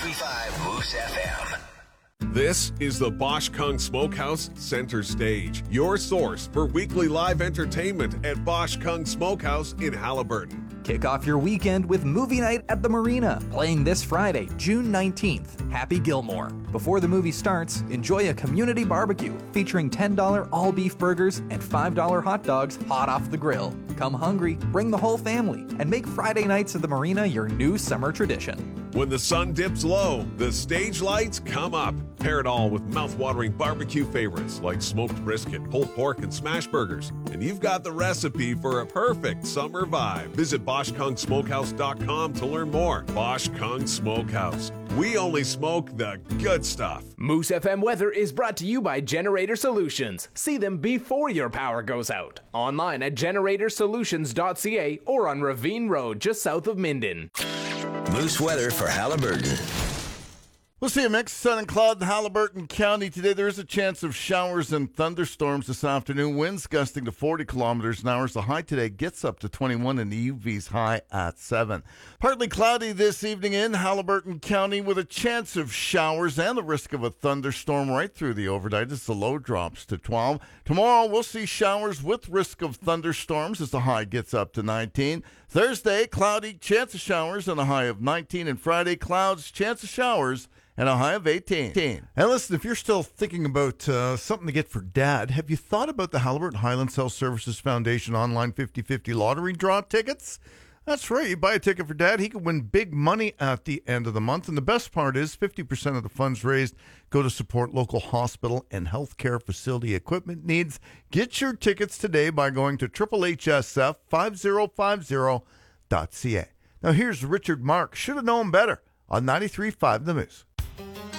93.5 Moose FM. This is the Bosch Kung Smokehouse Center Stage, your source for weekly live entertainment at Bosch Kung Smokehouse in Haliburton. Kick off your weekend with movie night at the Marina, playing this Friday, June 19th. Happy Gilmore. Before the movie starts, enjoy a community barbecue featuring $10 all-beef burgers and $5 hot dogs hot off the grill. Come hungry, bring the whole family, and make Friday nights at the Marina your new summer tradition. When the sun dips low, the stage lights come up. Pair it all with mouth-watering barbecue favorites like smoked brisket, pulled pork, and smash burgers. And you've got the recipe for a perfect summer vibe. Visit BoschKungSmokehouse.com to learn more. Bosch Kung Smokehouse. We only smoke the good stuff. Moose FM weather is brought to you by Generator Solutions. See them before your power goes out. Online at generatorsolutions.ca or on Ravine Road just south of Minden. Moose weather for Haliburton. We'll see a mix of sun and cloud in Haliburton County today. There is a chance of showers and thunderstorms this afternoon. Winds gusting to 40 kilometers an hour. The high today gets up to 21 and the UV's high at 7. Partly cloudy this evening in Haliburton County with a chance of showers and the risk of a thunderstorm right through the overnight as the low drops to 12. Tomorrow we'll see showers with risk of thunderstorms as the high gets up to 19. Thursday, cloudy, chance of showers and a high of 19. And Friday, clouds, chance of showers and a high of 18. And listen, if you're still thinking about something to get for Dad, have you thought about the Haliburton Highland Health Services Foundation online 50/50 lottery draw tickets? That's right. You buy a ticket for Dad, he can win big money at the end of the month. And the best part is 50% of the funds raised go to support local hospital and healthcare facility equipment needs. Get your tickets today by going to HHSF5050.ca. Now here's Richard Mark. Should have known better on 93.5 The Moose.